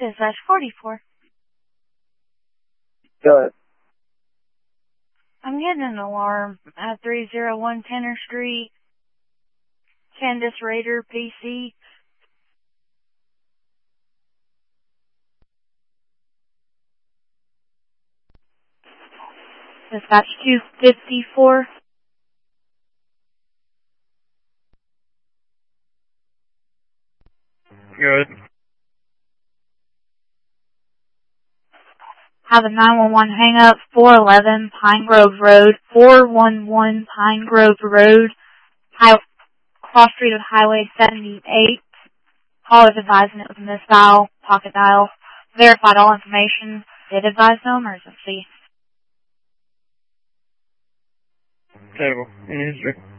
Dispatch 44. Go ahead. I'm getting an alarm at 301 Tanner Street. Candace Rader, PC. Dispatch 254. Good. Have a 911 hang up, 411 Pine Grove Road, 411 Pine Grove Road, cross street of Highway 78. Call is advising it was a misdial, pocket dial. Verified all information. Did advise no emergency. Table. In history.